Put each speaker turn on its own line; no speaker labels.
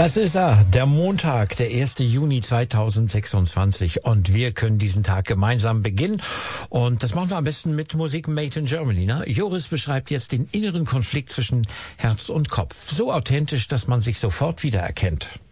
Das ist er, der Montag, der 1. Juni 2026 und wir können diesen Tag gemeinsam beginnen und das machen wir am besten mit Musik Made in Germany. Ne? Joris beschreibt jetzt den inneren Konflikt zwischen Herz und Kopf, so authentisch, dass man sich sofort wiedererkennt.